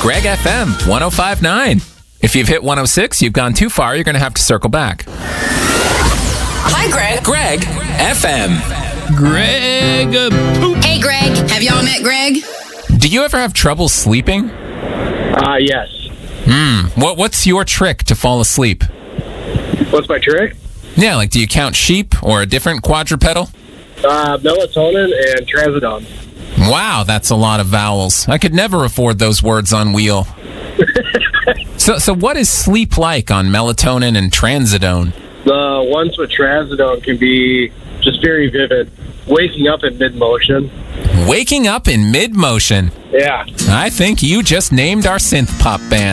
Greg FM 105.9. If you've hit 106, you've gone too far. You're going to have to circle back. Hi, Greg. Greg FM. Greg. Hey, Greg. Have y'all met Greg? Do you ever have trouble sleeping? Yes. What's your trick to fall asleep? What's my trick? Yeah, like do you count sheep or a different quadrupedal? Melatonin and trazodone. Wow, that's a lot of vowels. I could never afford those words on wheel. So what is sleep like on melatonin and trazodone? The ones with trazodone can be just very vivid. Waking up in mid-motion. Waking up in mid-motion. Yeah. I think you just named our synth pop band.